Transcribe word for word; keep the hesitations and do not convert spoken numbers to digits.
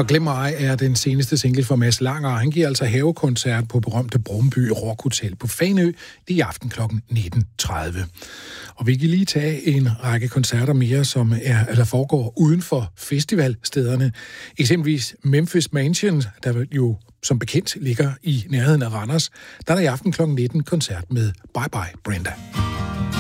For Glem mig ej er den seneste single for Mads Langer, og han giver altså havekoncert på berømte Brumby Rock Hotel på Fanø. Det er i aften klokken nitten tredive. Og vi kan lige tage en række koncerter mere, som er, eller foregår uden for festivalstederne. Eksempelvis Memphis Mansion, der jo som bekendt ligger i nærheden af Randers. Der er der i aften klokken nitten koncert med Bye Bye Brenda.